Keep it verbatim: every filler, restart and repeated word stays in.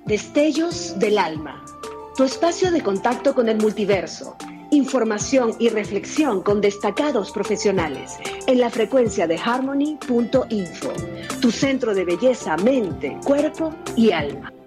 Destellos del Alma, tu espacio de contacto con el multiverso, información y reflexión con destacados profesionales en la frecuencia de harmony punto info, tu centro de belleza, mente, cuerpo y alma.